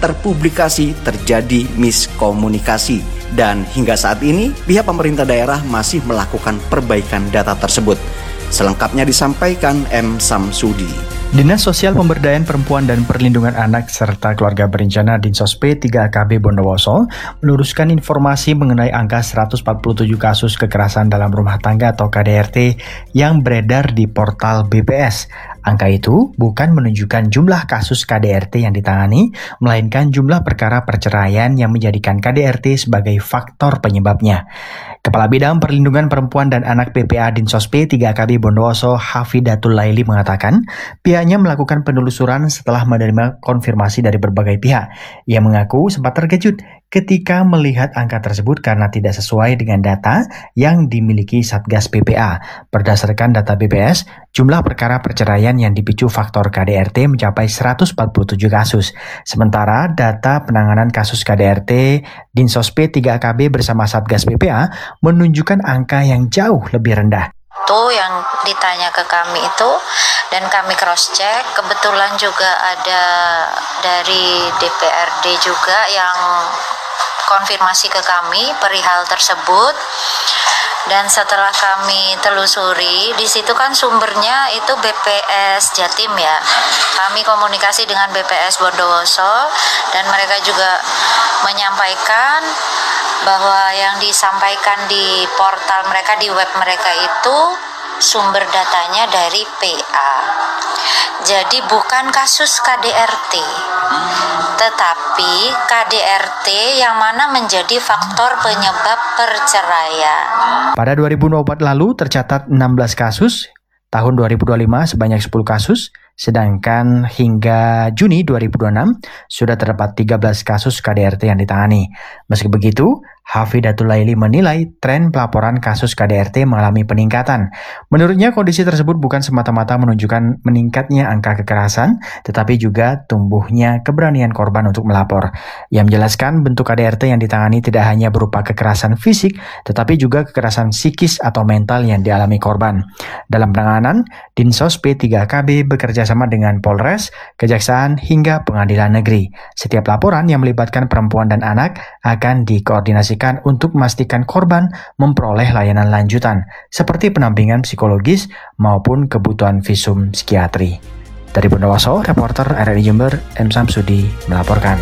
terpublikasi terjadi miskomunikasi. Dan hingga saat ini, pihak pemerintah daerah masih melakukan perbaikan data tersebut. Selengkapnya disampaikan M. Samsudi. Dinas Sosial Pemberdayaan Perempuan dan Perlindungan Anak serta Keluarga Berencana Dinsos P3 AKB Bondowoso meluruskan informasi mengenai angka 147 kasus kekerasan dalam rumah tangga atau KDRT yang beredar di portal BPS. Angka itu bukan menunjukkan jumlah kasus KDRT yang ditangani, melainkan jumlah perkara perceraian yang menjadikan KDRT sebagai faktor penyebabnya. Kepala Bidang Perlindungan Perempuan dan Anak PPA Dinsos P3 AKB Bondowoso Hafidatul Laili mengatakan, pihaknya melakukan penelusuran setelah menerima konfirmasi dari berbagai pihak. Ia mengaku sempat terkejut ketika melihat angka tersebut karena tidak sesuai dengan data yang dimiliki Satgas PPA. Berdasarkan data BPS, jumlah perkara perceraian yang dipicu faktor KDRT mencapai 147 kasus. Sementara data penanganan kasus KDRT Dinsos P3 AKB bersama Satgas PPA menunjukkan angka yang jauh lebih rendah. Itu yang ditanya ke kami itu dan kami cross check, kebetulan juga ada dari DPRD juga yang konfirmasi ke kami perihal tersebut. Dan setelah kami telusuri, di situ kan sumbernya itu BPS Jatim ya. Kami komunikasi dengan BPS Bondowoso dan mereka juga menyampaikan bahwa yang disampaikan di portal mereka, di web mereka itu sumber datanya dari PA. Jadi bukan kasus KDRT, tetapi KDRT yang mana menjadi faktor penyebab perceraian. Pada 2024 lalu tercatat 16 kasus, tahun 2025 sebanyak 10 kasus, sedangkan hingga Juni 2026 sudah terdapat 13 kasus KDRT yang ditangani. Meski begitu, Hafidatul Laili menilai tren pelaporan kasus KDRT mengalami peningkatan. Menurutnya kondisi tersebut bukan semata-mata menunjukkan meningkatnya angka kekerasan, tetapi juga tumbuhnya keberanian korban untuk melapor. Ia menjelaskan bentuk KDRT yang ditangani tidak hanya berupa kekerasan fisik, tetapi juga kekerasan psikis atau mental yang dialami korban. Dalam penanganan, Dinsos P3 KB bekerja sama dengan Polres, Kejaksaan, hingga Pengadilan Negeri. Setiap laporan yang melibatkan perempuan dan anak akan dikoordinasikan untuk memastikan korban memperoleh layanan lanjutan, seperti pendampingan psikologis maupun kebutuhan visum psikiatri. Dari Bondowoso, reporter RRI Jember, M. Samsudi melaporkan.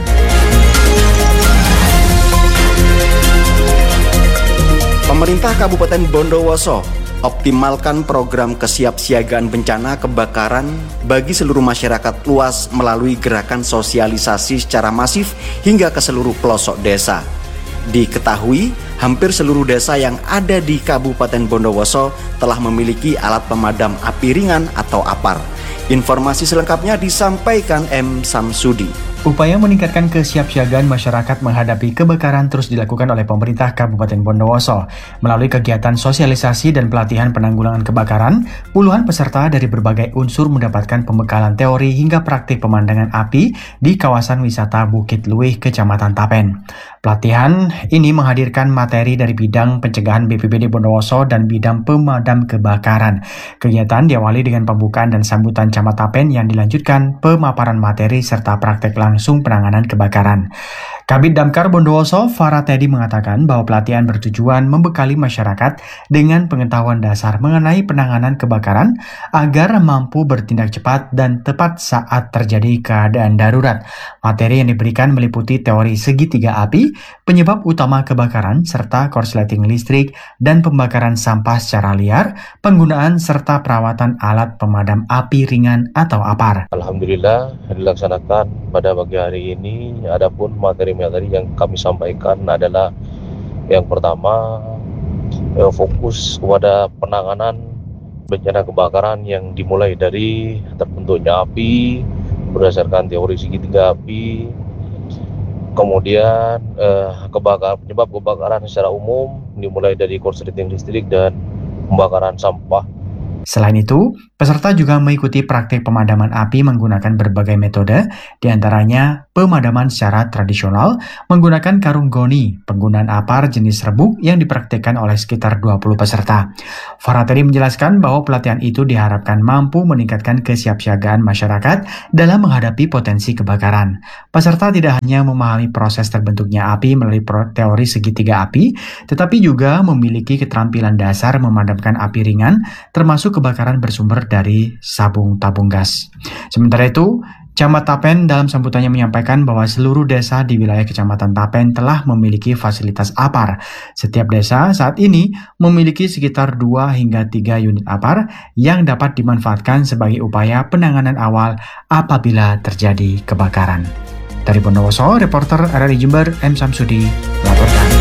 Pemerintah Kabupaten Bondowoso optimalkan program kesiapsiagaan bencana kebakaran bagi seluruh masyarakat luas melalui gerakan sosialisasi secara masif hingga ke seluruh pelosok desa. Diketahui, hampir seluruh desa yang ada di Kabupaten Bondowoso telah memiliki alat pemadam api ringan atau APAR. Informasi selengkapnya disampaikan M. Samsudi. Upaya meningkatkan kesiapsiagaan masyarakat menghadapi kebakaran terus dilakukan oleh pemerintah Kabupaten Bondowoso. Melalui kegiatan sosialisasi dan pelatihan penanggulangan kebakaran, puluhan peserta dari berbagai unsur mendapatkan pembekalan teori hingga praktik pemandangan api di kawasan wisata Bukit Luih, Kecamatan Tapen. Pelatihan ini menghadirkan materi dari bidang pencegahan BPBD Bondowoso dan bidang pemadam kebakaran. Kegiatan diawali dengan pembukaan dan sambutan Camat Tapen yang dilanjutkan pemaparan materi serta praktek langsung penanganan kebakaran. Kabid Damkar Bondowoso, Farah Teddy mengatakan bahwa pelatihan bertujuan membekali masyarakat dengan pengetahuan dasar mengenai penanganan kebakaran agar mampu bertindak cepat dan tepat saat terjadi keadaan darurat. Materi yang diberikan meliputi teori segitiga api, penyebab utama kebakaran, serta korsleting listrik dan pembakaran sampah secara liar, penggunaan serta perawatan alat pemadam api ringan atau APAR. Alhamdulillah dilaksanakan pada pagi hari ini. Adapun materi yang kami sampaikan adalah yang pertama fokus kepada penanganan bencana kebakaran yang dimulai dari terbentuknya api berdasarkan teori segitiga api, kemudian penyebab kebakaran secara umum dimulai dari korsleting listrik dan pembakaran sampah. Selain itu, Peserta juga mengikuti praktik pemadaman api menggunakan berbagai metode, diantaranya pemadaman secara tradisional menggunakan karung goni, penggunaan apar jenis rebuk yang dipraktikkan oleh sekitar 20 peserta. Farateri menjelaskan bahwa pelatihan itu diharapkan mampu meningkatkan kesiapsiagaan masyarakat dalam menghadapi potensi kebakaran. Peserta tidak hanya memahami proses terbentuknya api melalui teori segitiga api, tetapi juga memiliki keterampilan dasar memadamkan api ringan, termasuk kebakaran bersumber dari sabung tabung gas. Sementara itu, Camat Tapen dalam sambutannya menyampaikan bahwa seluruh desa di wilayah Kecamatan Tapen telah memiliki fasilitas apar. Setiap desa saat ini memiliki sekitar 2 hingga 3 unit apar yang dapat dimanfaatkan sebagai upaya penanganan awal apabila terjadi kebakaran. Dari Bondowoso, reporter RRI Jember M. Samsudi melaporkan.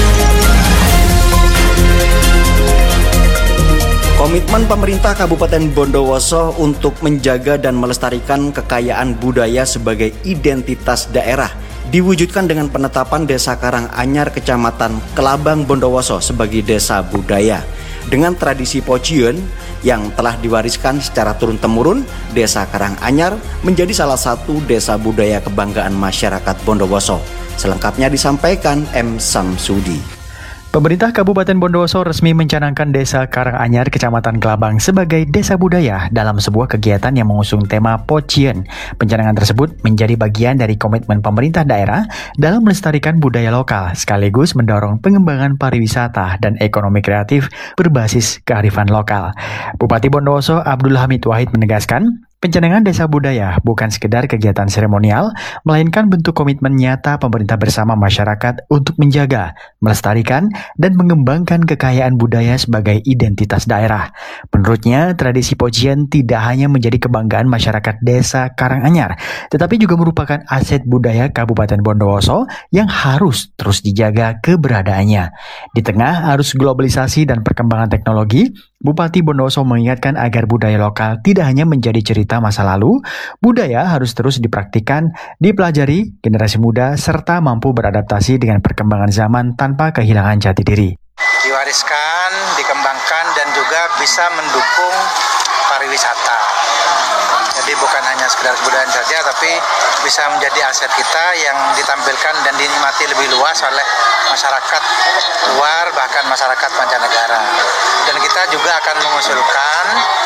Komitmen pemerintah Kabupaten Bondowoso untuk menjaga dan melestarikan kekayaan budaya sebagai identitas daerah diwujudkan dengan penetapan Desa Karanganyar Kecamatan Kelabang Bondowoso sebagai desa budaya. Dengan tradisi Pociun yang telah diwariskan secara turun-temurun, Desa Karanganyar menjadi salah satu desa budaya kebanggaan masyarakat Bondowoso. Selengkapnya disampaikan M. Samsudi. Pemerintah Kabupaten Bondowoso resmi mencanangkan Desa Karanganyar Kecamatan Kelabang sebagai desa budaya dalam sebuah kegiatan yang mengusung tema Pociun. Pencanangan tersebut menjadi bagian dari komitmen pemerintah daerah dalam melestarikan budaya lokal sekaligus mendorong pengembangan pariwisata dan ekonomi kreatif berbasis kearifan lokal. Bupati Bondowoso Abdul Hamid Wahid menegaskan, pencanangan desa budaya bukan sekedar kegiatan seremonial, melainkan bentuk komitmen nyata pemerintah bersama masyarakat untuk menjaga, melestarikan, dan mengembangkan kekayaan budaya sebagai identitas daerah. Menurutnya, tradisi Pociun tidak hanya menjadi kebanggaan masyarakat Desa Karanganyar, tetapi juga merupakan aset budaya Kabupaten Bondowoso yang harus terus dijaga keberadaannya. Di tengah arus globalisasi dan perkembangan teknologi, Bupati Bondowoso mengingatkan agar budaya lokal tidak hanya menjadi cerita masa lalu, budaya harus terus dipraktikkan, dipelajari generasi muda, serta mampu beradaptasi dengan perkembangan zaman tanpa kehilangan jati diri. Diwariskan, dikembangkan, dan juga bisa mendukung pariwisata. Jadi bukan hanya sekedar kebudayaan saja, tapi bisa menjadi aset kita yang ditampilkan dan dinikmati lebih luas oleh masyarakat luar, bahkan masyarakat mancanegara. Dan kita juga akan mengusulkan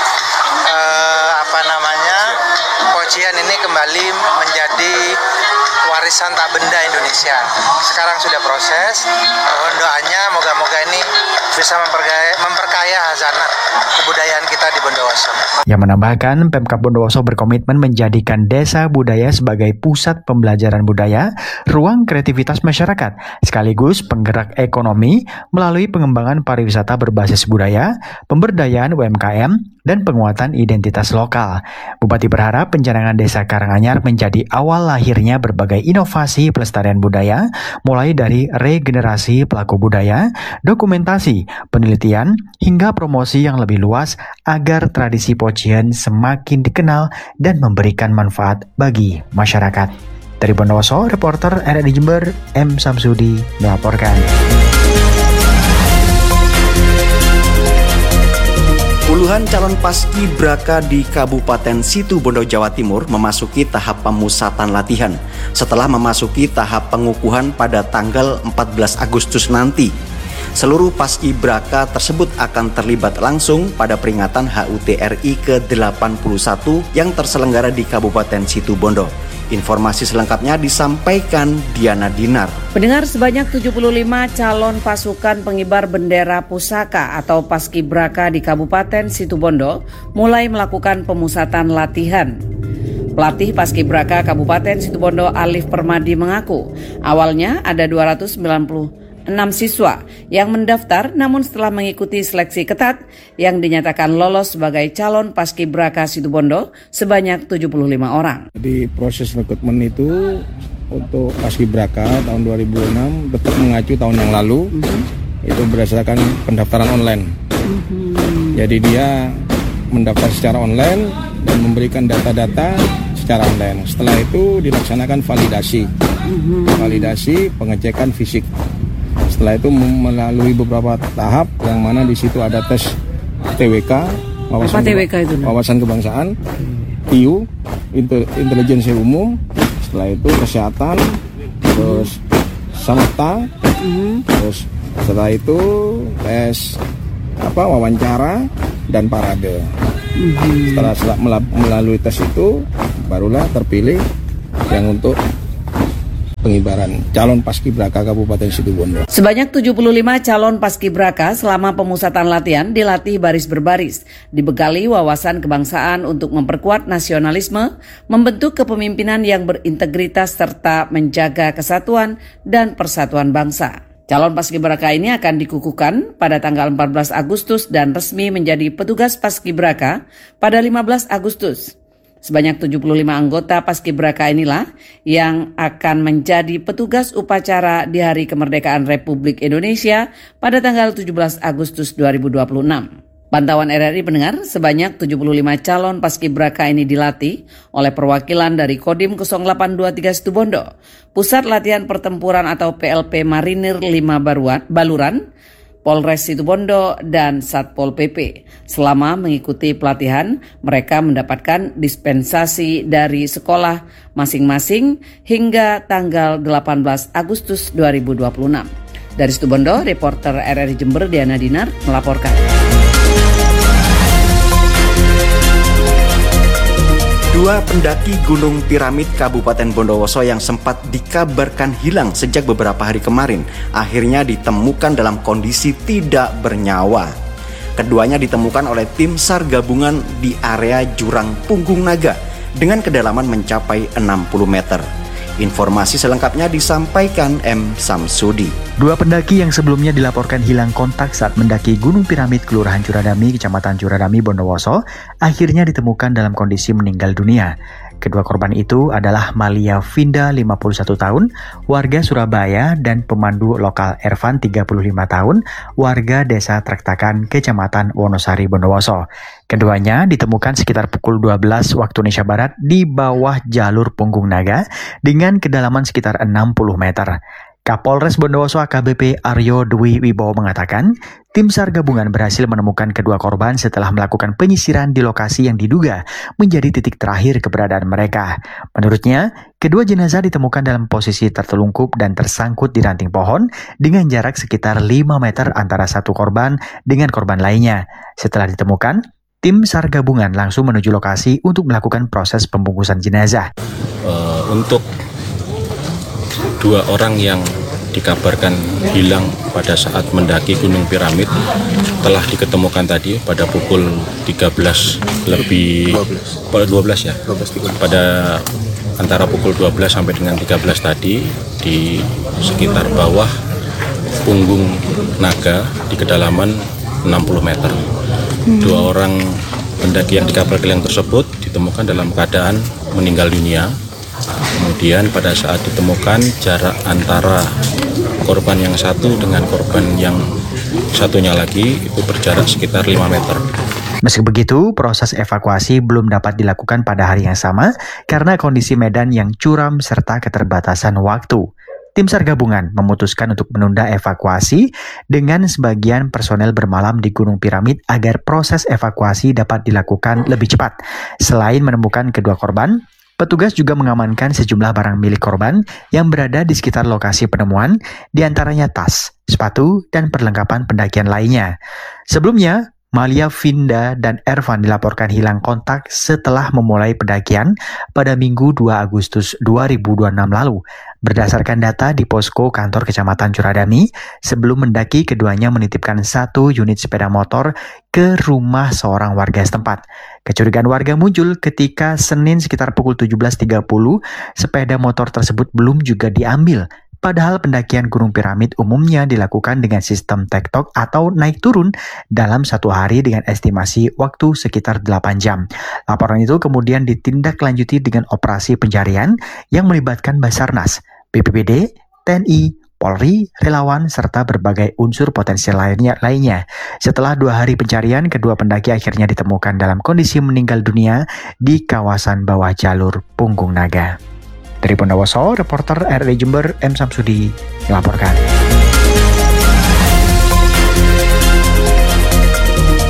Pociun ini kembali menjadi warisan tak benda Indonesia. Sekarang sudah proses, mohon doanya moga-moga ini bisa memperkaya hazanah kebudayaan kita di Bondowoso. Yang menambahkan, Pemkab Bondowoso berkomitmen menjadikan desa budaya sebagai pusat pembelajaran budaya, ruang kreativitas masyarakat, sekaligus penggerak ekonomi melalui pengembangan pariwisata berbasis budaya, pemberdayaan UMKM, dan penguatan identitas lokal. Bupati berharap pencanangan Desa Karanganyar menjadi awal lahirnya berbagai inovasi pelestarian budaya, mulai dari regenerasi pelaku budaya, dokumentasi, penelitian, hingga promosi yang lebih luas agar tradisi Pociun semakin dikenal dan memberikan manfaat bagi masyarakat. Dari Bondowoso, reporter RRI Jember M. Samsudi melaporkan. Puluhan calon paskibraka di Kabupaten Situbondo, Jawa Timur memasuki tahap pemusatan latihan setelah memasuki tahap pengukuhan pada tanggal 14 Agustus nanti. Seluruh paskibraka tersebut akan terlibat langsung pada peringatan HUT RI ke-81 yang terselenggara di Kabupaten Situbondo. Informasi selengkapnya disampaikan Diana Dinar. Pendengar, sebanyak 75 calon pasukan pengibar bendera pusaka atau paskibraka di Kabupaten Situbondo mulai melakukan pemusatan latihan. Pelatih paskibraka Kabupaten Situbondo Alif Permadi mengaku, awalnya ada 296 siswa yang mendaftar, namun setelah mengikuti seleksi ketat yang dinyatakan lolos sebagai calon paskibraka Situbondo sebanyak 75 orang. Di proses rekrutmen itu untuk paskibraka tahun 2006 tetap mengacu tahun yang lalu, itu berdasarkan pendaftaran online. Jadi dia mendaftar secara online dan memberikan data-data secara online. Setelah itu dilaksanakan validasi pengecekan fisik. Setelah itu melalui beberapa tahap yang mana di situ ada tes TWK, wawasan kebangsaan, IU, intelijensi umum, setelah itu kesehatan, terus samata, terus setelah itu tes wawancara dan parade. Setelah melalui tes itu barulah terpilih yang untuk pengibaran calon paskibraka Kabupaten Situbondo. Sebanyak 75 calon paskibraka selama pemusatan latihan dilatih baris berbaris, dibekali wawasan kebangsaan untuk memperkuat nasionalisme, membentuk kepemimpinan yang berintegritas serta menjaga kesatuan dan persatuan bangsa. Calon paskibraka ini akan dikukuhkan pada tanggal 14 Agustus dan resmi menjadi petugas paskibraka pada 15 Agustus. Sebanyak 75 anggota paskibraka inilah yang akan menjadi petugas upacara di Hari Kemerdekaan Republik Indonesia pada tanggal 17 Agustus 2026. Pantauan RRI mendengar sebanyak 75 calon paskibraka ini dilatih oleh perwakilan dari Kodim 0823 Situbondo, Pusat Latihan Pertempuran atau PLP Marinir 5 Baluran, Polres Situbondo, dan Satpol PP. Selama mengikuti pelatihan, mereka mendapatkan dispensasi dari sekolah masing-masing hingga tanggal 18 Agustus 2026. Dari Situbondo, reporter RRI Jember Diana Dinar melaporkan. Dua pendaki Gunung Piramid Kabupaten Bondowoso yang sempat dikabarkan hilang sejak beberapa hari kemarin akhirnya ditemukan dalam kondisi tidak bernyawa. Keduanya ditemukan oleh tim SAR gabungan di area jurang Punggung Naga dengan kedalaman mencapai 60 meter. Informasi selengkapnya disampaikan M. Samsudi. Dua pendaki yang sebelumnya dilaporkan hilang kontak saat mendaki Gunung Piramid Kelurahan Curadami, Kecamatan Curadami, Bondowoso, akhirnya ditemukan dalam kondisi meninggal dunia. Kedua korban itu adalah Malia Vinda, 51 tahun, warga Surabaya, dan pemandu lokal Ervan, 35 tahun, warga Desa Trektakan, Kecamatan Wonosari, Bondowoso. Keduanya ditemukan sekitar pukul 12 waktu Indonesia Barat di bawah jalur Punggung Naga dengan kedalaman sekitar 60 meter. Kapolres Bondowoso AKBP Aryo Dwi Wibowo mengatakan, tim SAR gabungan berhasil menemukan kedua korban setelah melakukan penyisiran di lokasi yang diduga menjadi titik terakhir keberadaan mereka. Menurutnya, kedua jenazah ditemukan dalam posisi tertelungkup dan tersangkut di ranting pohon dengan jarak sekitar 5 meter antara satu korban dengan korban lainnya. Setelah ditemukan, tim SAR gabungan langsung menuju lokasi untuk melakukan proses pembungkusan jenazah. Untuk dua orang yang dikabarkan hilang pada saat mendaki Gunung Piramid telah diketemukan tadi pada pukul 13 lebih 12 ya. Pada antara pukul 12 sampai dengan 13 tadi di sekitar bawah Punggung Naga di kedalaman 60 meter. Dua orang pendaki yang dikabarkan hilang tersebut ditemukan dalam keadaan meninggal dunia. Kemudian pada saat ditemukan jarak antara korban yang satu dengan korban yang satunya lagi itu berjarak sekitar 5 meter. Meski begitu, proses evakuasi belum dapat dilakukan pada hari yang sama karena kondisi medan yang curam serta keterbatasan waktu. Tim SAR gabungan memutuskan untuk menunda evakuasi dengan sebagian personel bermalam di Gunung Piramid agar proses evakuasi dapat dilakukan lebih cepat. Selain menemukan kedua korban, petugas juga mengamankan sejumlah barang milik korban yang berada di sekitar lokasi penemuan, diantaranya tas, sepatu, dan perlengkapan pendakian lainnya. Sebelumnya, Malia Vinda dan Ervan dilaporkan hilang kontak setelah memulai pendakian pada Minggu 2 Agustus 2026 lalu. Berdasarkan data di posko kantor Kecamatan Curadami, sebelum mendaki keduanya menitipkan 1 unit sepeda motor ke rumah seorang warga setempat. Kecurigaan warga muncul ketika Senin sekitar pukul 17.30, sepeda motor tersebut belum juga diambil. Padahal pendakian Gunung Piramid umumnya dilakukan dengan sistem tektok atau naik turun dalam satu hari dengan estimasi waktu sekitar 8 jam. Laporan itu kemudian ditindaklanjuti dengan operasi pencarian yang melibatkan Basarnas, BPBD, TNI, Polri, relawan, serta berbagai unsur potensial lainnya. Setelah 2 hari pencarian, kedua pendaki akhirnya ditemukan dalam kondisi meninggal dunia di kawasan bawah jalur Punggung Naga. Dari Bondowoso, reporter RRI Jember M. Samsudi melaporkan. Pengadilan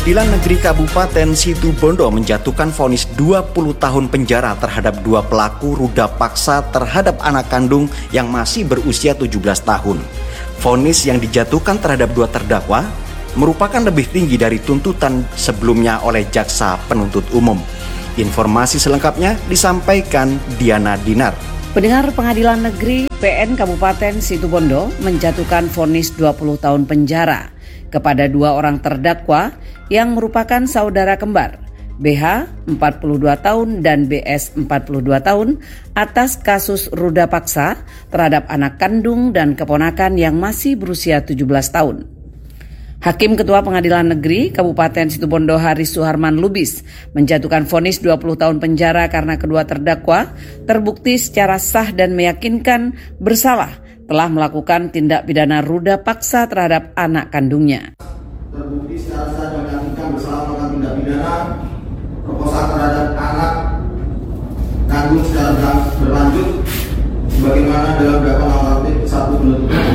Pengadilan Negeri Kabupaten Situbondo menjatuhkan vonis 20 tahun penjara terhadap 2 pelaku ruda paksa terhadap anak kandung yang masih berusia 17 tahun. Vonis yang dijatuhkan terhadap 2 terdakwa merupakan lebih tinggi dari tuntutan sebelumnya oleh jaksa penuntut umum. Informasi selengkapnya disampaikan Diana Dinar. Pendengar, Pengadilan Negeri PN Kabupaten Situbondo menjatuhkan vonis 20 tahun penjara kepada 2 orang terdakwa yang merupakan saudara kembar, BH 42 tahun dan BS 42 tahun atas kasus ruda paksa terhadap anak kandung dan keponakan yang masih berusia 17 tahun. Hakim Ketua Pengadilan Negeri Kabupaten Situbondo Haris Suharman Lubis menjatuhkan vonis 20 tahun penjara karena kedua terdakwa terbukti secara sah dan meyakinkan bersalah telah melakukan tindak pidana ruda paksa terhadap anak kandungnya. Terbukti secara sah dan meyakinkan bersalah melakukan tindak pidana perkosaan terhadap anak kandung secara berlanjut sebagaimana dalam dakwaan alternatif 1 penuntut umum.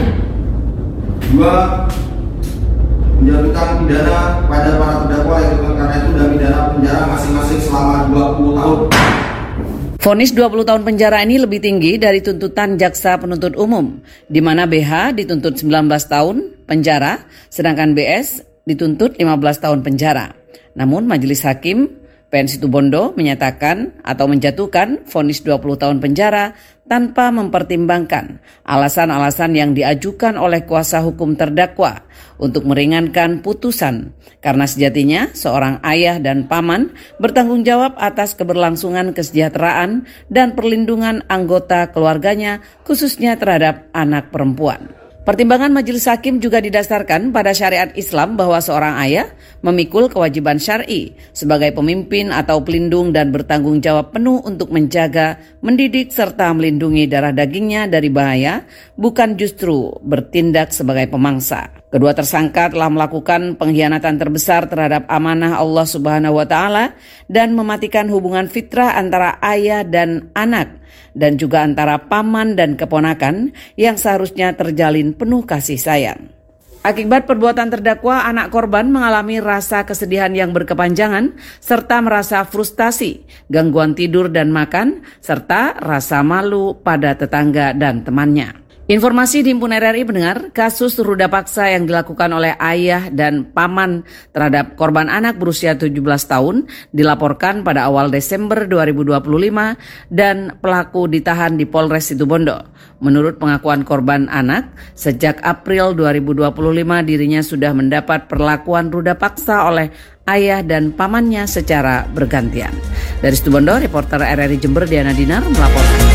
2. Menjatuhkan pidana pada para terdakwa yang karena itu dan pidana penjara masing-masing selama 20 tahun. Vonis 20 tahun penjara ini lebih tinggi dari tuntutan jaksa penuntut umum, di mana BH dituntut 19 tahun penjara, sedangkan BS dituntut 15 tahun penjara. Namun Majelis Hakim PN Situbondo menyatakan atau menjatuhkan vonis 20 tahun penjara tanpa mempertimbangkan alasan-alasan yang diajukan oleh kuasa hukum terdakwa untuk meringankan putusan, karena sejatinya seorang ayah dan paman bertanggung jawab atas keberlangsungan kesejahteraan dan perlindungan anggota keluarganya, khususnya terhadap anak perempuan. Pertimbangan Majelis Hakim juga didasarkan pada syariat Islam bahwa seorang ayah memikul kewajiban syar'i sebagai pemimpin atau pelindung dan bertanggung jawab penuh untuk menjaga, mendidik, serta melindungi darah dagingnya dari bahaya, bukan justru bertindak sebagai pemangsa. Kedua tersangka telah melakukan pengkhianatan terbesar terhadap amanah Allah Subhanahu wa Ta'ala dan mematikan hubungan fitrah antara ayah dan anak, dan juga antara paman dan keponakan yang seharusnya terjalin penuh kasih sayang. Akibat perbuatan terdakwa, anak korban mengalami rasa kesedihan yang berkepanjangan, serta merasa frustasi, gangguan tidur dan makan, serta rasa malu pada tetangga dan temannya. Informasi di Himpun RRI mendengar kasus ruda paksa yang dilakukan oleh ayah dan paman terhadap korban anak berusia 17 tahun dilaporkan pada awal Desember 2025 dan pelaku ditahan di Polres Situbondo. Menurut pengakuan korban anak, sejak April 2025 dirinya sudah mendapat perlakuan ruda paksa oleh ayah dan pamannya secara bergantian. Dari Situbondo, reporter RRI Jember Diana Dinar melaporkan.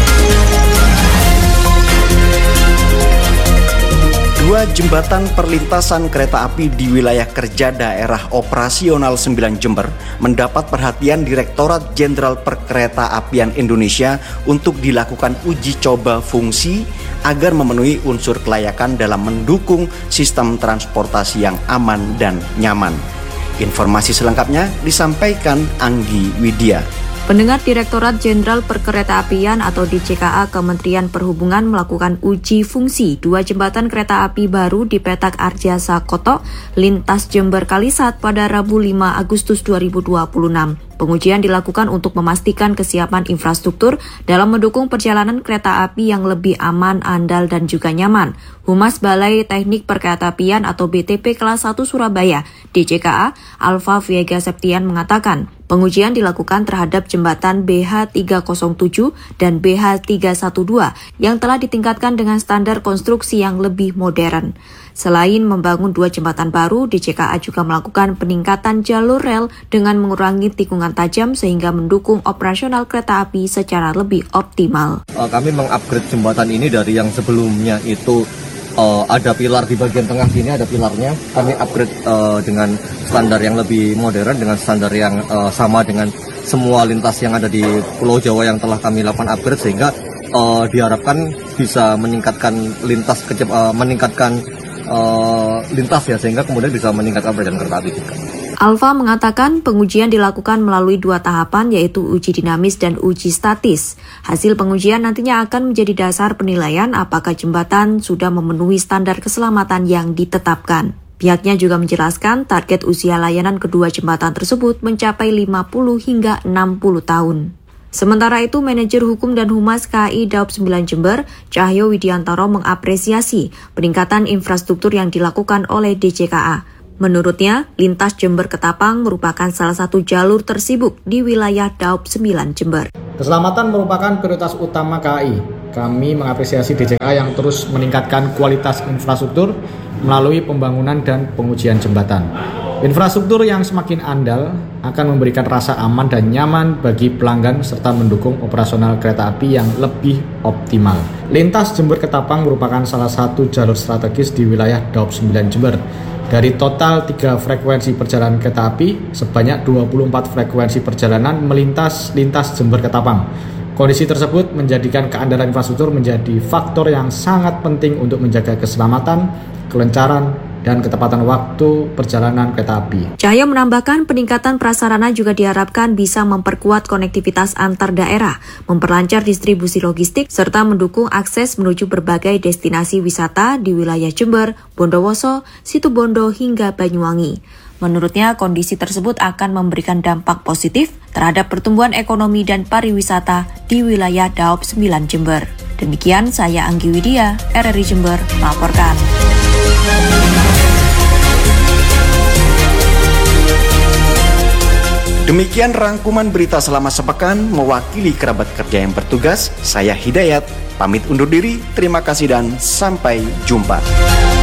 2 jembatan perlintasan kereta api di wilayah kerja daerah operasional 9 Jember mendapat perhatian Direktorat Jenderal Perkeretaapian Indonesia untuk dilakukan uji coba fungsi agar memenuhi unsur kelayakan dalam mendukung sistem transportasi yang aman dan nyaman. Informasi selengkapnya disampaikan Anggi Widya. Pendengar, Direktorat Jenderal Perkeretaapian atau DJKA Kementerian Perhubungan melakukan uji fungsi 2 jembatan kereta api baru di Petak Arjasa Koto, lintas Jember Kalisat pada Rabu 5 Agustus 2026. Pengujian dilakukan untuk memastikan kesiapan infrastruktur dalam mendukung perjalanan kereta api yang lebih aman, andal, dan juga nyaman. Humas Balai Teknik Perkeretaapian atau BTP Kelas 1 Surabaya, DJKA, Alfa Viega Septian mengatakan, pengujian dilakukan terhadap jembatan BH307 dan BH312 yang telah ditingkatkan dengan standar konstruksi yang lebih modern. Selain membangun 2 jembatan baru, DJKA juga melakukan peningkatan jalur rel dengan mengurangi tikungan tajam sehingga mendukung operasional kereta api secara lebih optimal. Kami mengupgrade jembatan ini dari yang sebelumnya itu ada pilar di bagian tengah sini, ada pilarnya. Kami upgrade dengan standar yang lebih modern, dengan standar yang sama dengan semua lintas yang ada di Pulau Jawa yang telah kami lakukan upgrade, sehingga diharapkan bisa meningkatkan lintas ya, sehingga kemudian bisa meningkatkan perjalanan kereta api juga. Alfa mengatakan pengujian dilakukan melalui 2 tahapan, yaitu uji dinamis dan uji statis. Hasil pengujian nantinya akan menjadi dasar penilaian apakah jembatan sudah memenuhi standar keselamatan yang ditetapkan. Pihaknya juga menjelaskan target usia layanan kedua jembatan tersebut mencapai 50 hingga 60 tahun. Sementara itu, Manajer Hukum dan Humas KAI Daob 9 Jember, Cahyo Widiantoro mengapresiasi peningkatan infrastruktur yang dilakukan oleh DJKA. Menurutnya, lintas Jember-Ketapang merupakan salah satu jalur tersibuk di wilayah Daob 9 Jember. Keselamatan merupakan prioritas utama KAI. Kami mengapresiasi DJKA yang terus meningkatkan kualitas infrastruktur melalui pembangunan dan pengujian jembatan. Infrastruktur yang semakin andal akan memberikan rasa aman dan nyaman bagi pelanggan serta mendukung operasional kereta api yang lebih optimal. Lintas Jember-Ketapang merupakan salah satu jalur strategis di wilayah Daob 9 Jember. Dari total 3 frekuensi perjalanan kereta api, sebanyak 24 frekuensi perjalanan melintas lintas Jember-Ketapang. Kondisi tersebut menjadikan keandalan infrastruktur menjadi faktor yang sangat penting untuk menjaga keselamatan, kelancaran, dan ketepatan waktu perjalanan kereta api. Cahyo menambahkan peningkatan prasarana juga diharapkan bisa memperkuat konektivitas antar daerah, memperlancar distribusi logistik, serta mendukung akses menuju berbagai destinasi wisata di wilayah Jember, Bondowoso, Situbondo, hingga Banyuwangi. Menurutnya, kondisi tersebut akan memberikan dampak positif terhadap pertumbuhan ekonomi dan pariwisata di wilayah Daob 9 Jember. Demikian saya Anggi Widya, RRI Jember, melaporkan. Demikian rangkuman berita selama sepekan mewakili kerabat kerja yang bertugas. Saya Hidayat, pamit undur diri. Terima kasih dan sampai jumpa.